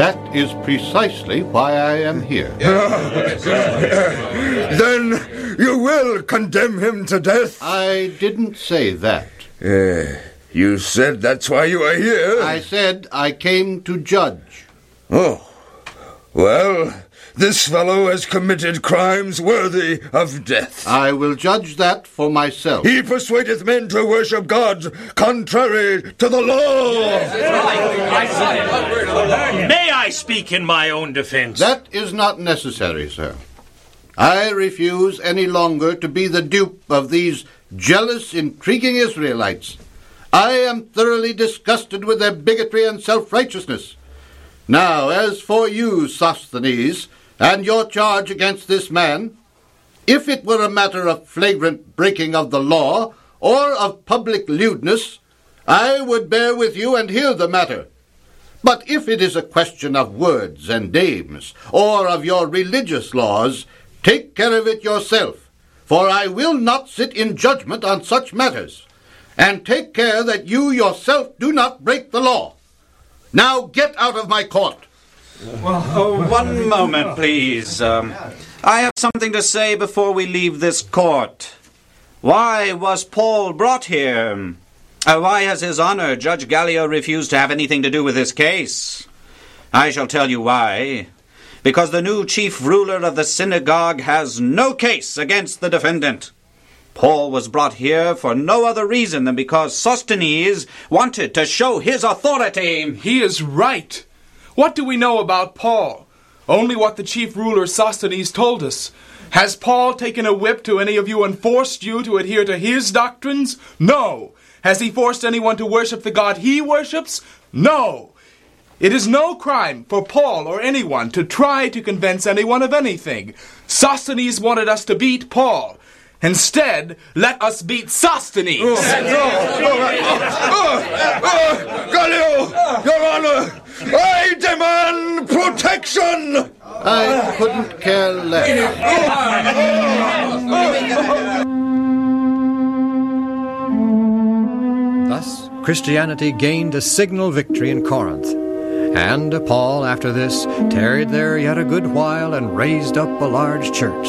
That is precisely why I am here. Then you will condemn him to death? I didn't say that. You said that's why you are here? I said I came to judge. Oh. Well, this fellow has committed crimes worthy of death. I will judge that for myself. He persuadeth men to worship God contrary to the law. May I speak in my own defense? That is not necessary, sir. I refuse any longer to be the dupe of these jealous, intriguing Israelites. I am thoroughly disgusted with their bigotry and self-righteousness. Now, as for you, Sosthenes, and your charge against this man, if it were a matter of flagrant breaking of the law or of public lewdness, I would bear with you and hear the matter. But if it is a question of words and names, or of your religious laws, take care of it yourself, for I will not sit in judgment on such matters. And take care that you yourself do not break the law. Now get out of my court. One moment, please. I have something to say before we leave this court. Why was Paul brought here? Why has His Honor, Judge Gallio, refused to have anything to do with this case? I shall tell you why. Because the new chief ruler of the synagogue has no case against the defendant. Paul was brought here for no other reason than because Sosthenes wanted to show his authority. He is right. What do we know about Paul? Only what the chief ruler Sosthenes told us. Has Paul taken a whip to any of you and forced you to adhere to his doctrines? No. Has he forced anyone to worship the God he worships? No. It is no crime for Paul or anyone to try to convince anyone of anything. Sosthenes wanted us to beat Paul. Instead, let us beat Sosthenes. Gallio, Your Honor, I demand protection! I couldn't care less. Thus, Christianity gained a signal victory in Corinth. And Paul, after this, tarried there yet a good while and raised up a large church.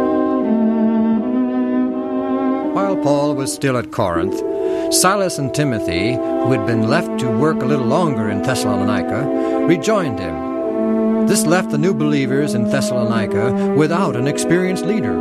While Paul was still at Corinth, Silas and Timothy, who had been left to work a little longer in Thessalonica, rejoined him. This left the new believers in Thessalonica without an experienced leader.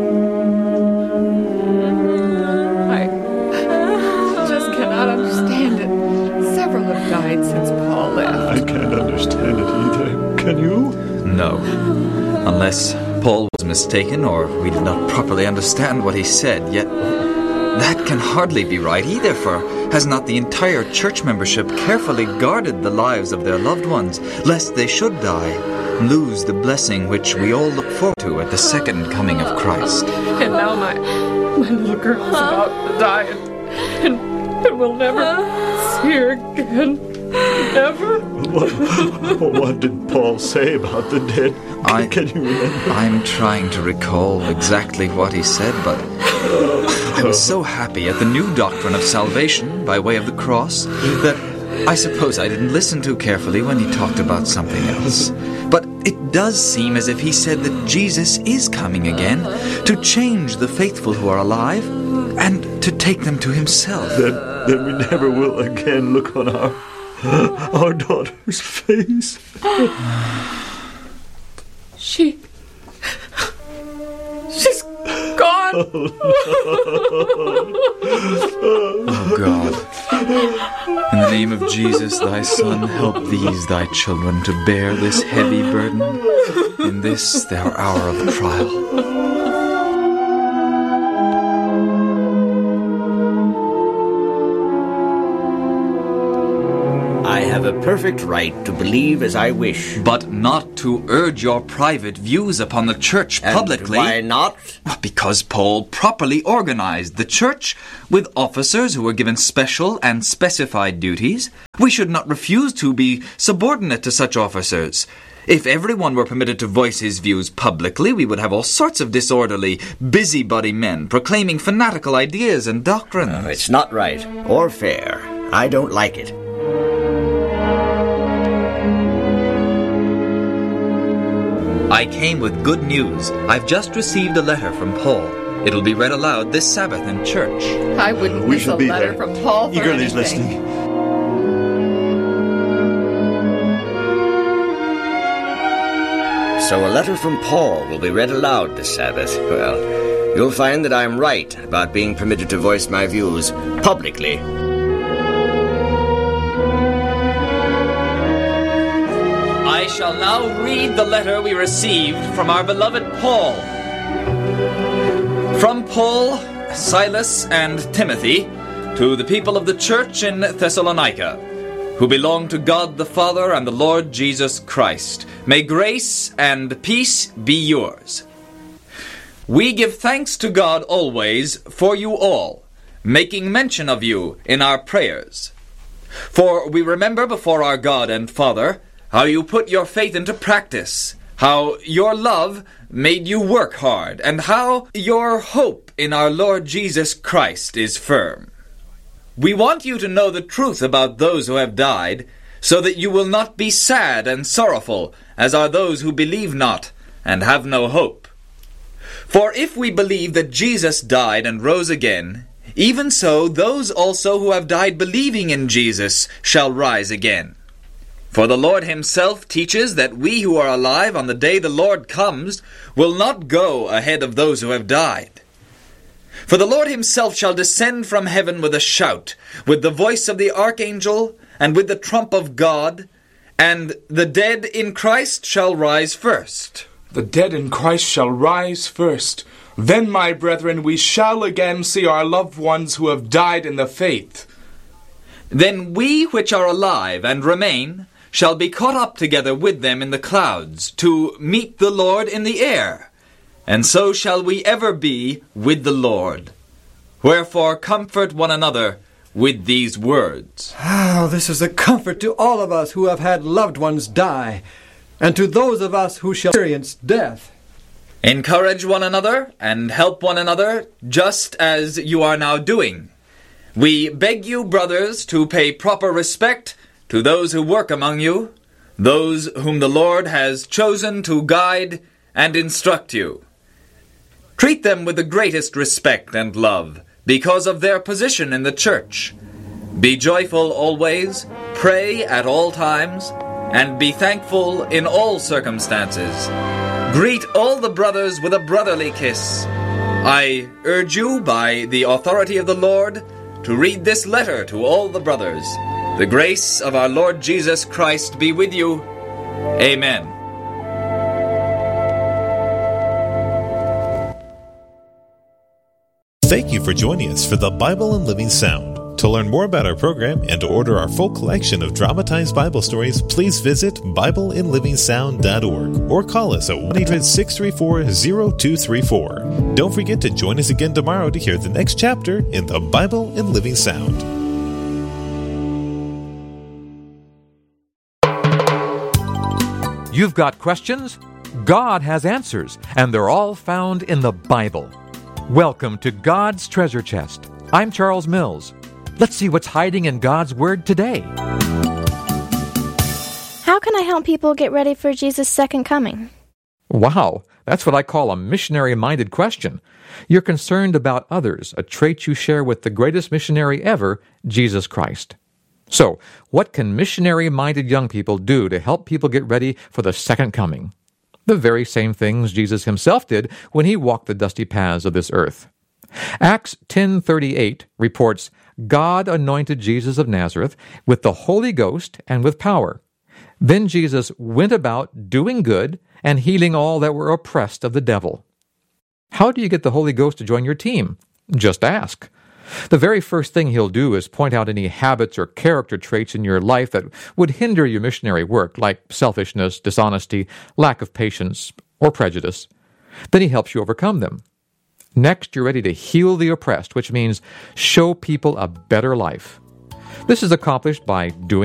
I just cannot understand it. Several have died since Paul left. I can't understand it either. Can you? No. Unless Paul was mistaken or we did not properly understand what he said. Yet that can hardly be right either, for has not the entire church membership carefully guarded the lives of their loved ones, lest they should die and lose the blessing which we all look forward to at the second coming of Christ? And now my little girl is about to die, and we'll never see her again. Never. What did Paul say about the dead? Can you remember? I'm trying to recall exactly what he said, but I was so happy at the new doctrine of salvation by way of the cross that I suppose I didn't listen too carefully when he talked about something else. But it does seem as if he said that Jesus is coming again to change the faithful who are alive and to take them to himself. Then we never will again look on our daughter's face. She's gone. Oh God, in the name of Jesus, thy Son, help these thy children to bear this heavy burden in this their hour of trial. I have a perfect right to believe as I wish. But not to urge your private views upon the church publicly. And why not? Because Paul properly organized the church with officers who were given special and specified duties. We should not refuse to be subordinate to such officers. If everyone were permitted to voice his views publicly, we would have all sorts of disorderly, busybody men proclaiming fanatical ideas and doctrines. No, it's not right or fair. I don't like it. I came with good news. I've just received a letter from Paul. It'll be read aloud this Sabbath in church. I wouldn't We miss shall a be letter there. from Paul for Eagerly anything. listening. So a letter from Paul will be read aloud this Sabbath. Well, you'll find that I'm right about being permitted to voice my views publicly. I shall now read the letter we received from our beloved Paul. From Paul, Silas, and Timothy, to the people of the church in Thessalonica, who belong to God the Father and the Lord Jesus Christ. May grace and peace be yours. We give thanks to God always for you all, making mention of you in our prayers. For we remember before our God and Father how you put your faith into practice, how your love made you work hard, and how your hope in our Lord Jesus Christ is firm. We want you to know the truth about those who have died, so that you will not be sad and sorrowful, as are those who believe not and have no hope. For if we believe that Jesus died and rose again, even so those also who have died believing in Jesus shall rise again. For the Lord himself teaches that we who are alive on the day the Lord comes will not go ahead of those who have died. For the Lord himself shall descend from heaven with a shout, with the voice of the archangel, and with the trump of God, and the dead in Christ shall rise first. The dead in Christ shall rise first. Then, my brethren, we shall again see our loved ones who have died in the faith. Then we which are alive and remain shall be caught up together with them in the clouds, to meet the Lord in the air. And so shall we ever be with the Lord. Wherefore comfort one another with these words. Oh, this is a comfort to all of us who have had loved ones die, and to those of us who shall experience death. Encourage one another and help one another, just as you are now doing. We beg you, brothers, to pay proper respect to those who work among you, those whom the Lord has chosen to guide and instruct you. Treat them with the greatest respect and love, because of their position in the church. Be joyful always, pray at all times, and be thankful in all circumstances. Greet all the brothers with a brotherly kiss. I urge you by the authority of the Lord to read this letter to all the brothers. The grace of our Lord Jesus Christ be with you. Amen. Thank you for joining us for the Bible in Living Sound. To learn more about our program and to order our full collection of dramatized Bible stories, please visit BibleInLivingSound.org or call us at 1-800-634-0234. Don't forget to join us again tomorrow to hear the next chapter in the Bible in Living Sound. You've got questions? God has answers, and they're all found in the Bible. Welcome to God's Treasure Chest. I'm Charles Mills. Let's see what's hiding in God's Word today. How can I help people get ready for Jesus' second coming? Wow, that's what I call a missionary-minded question. You're concerned about others, a trait you share with the greatest missionary ever, Jesus Christ. So, what can missionary-minded young people do to help people get ready for the second coming? The very same things Jesus himself did when he walked the dusty paths of this earth. Acts 10:38 reports, God anointed Jesus of Nazareth with the Holy Ghost and with power. Then Jesus went about doing good and healing all that were oppressed of the devil. How do you get the Holy Ghost to join your team? Just ask. The very first thing he'll do is point out any habits or character traits in your life that would hinder your missionary work, like selfishness, dishonesty, lack of patience, or prejudice. Then he helps you overcome them. Next, you're ready to heal the oppressed, which means show people a better life. This is accomplished by doing